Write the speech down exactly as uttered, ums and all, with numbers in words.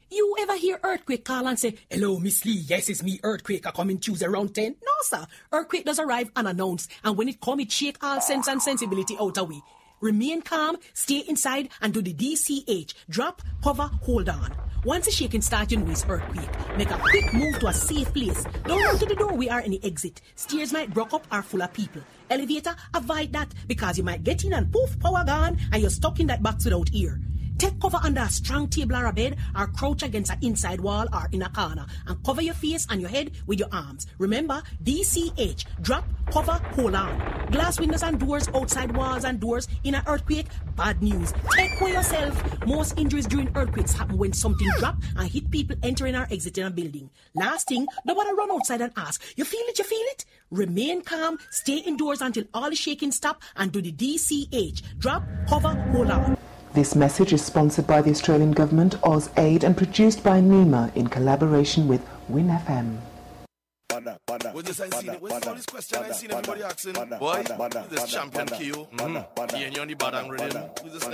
You ever hear earthquake call and say, hello, Miss Lee, yes, it's me, earthquake, I coming Tuesday around ten? No, sir. Earthquake does arrive unannounced, and when it come, it shake all sense and sensibility out of we. Remain calm, stay inside, and do the D C H. Drop, cover, hold on. Once the shaking starts, you know it's earthquake. Make a quick move to a safe place. Don't run to the door, we are in the exit. Stairs might broke up or full of people. Elevator, avoid that, because you might get in and poof, power gone, and you're stuck in that box without ear. Take cover under a strong table or a bed, or crouch against an inside wall or in a corner, and cover your face and your head with your arms. Remember, D C H, drop, cover, hold on. Glass windows and doors, outside walls and doors in an earthquake, bad news. Take care yourself. Most injuries during earthquakes happen when something drop and hit people entering or exiting a building. Last thing, nobody run outside and ask, you feel it, you feel it? Remain calm, stay indoors until all the shaking stop, and do the D C H, drop, cover, hold on. This message is sponsored by the Australian Government, AusAid, and produced by NEMA in collaboration with Win F M. With this, I seen it. With all this question, I seen everybody asking, boy, this champion Q, mm-hmm. Yeah, and you're on the Badang rhythm.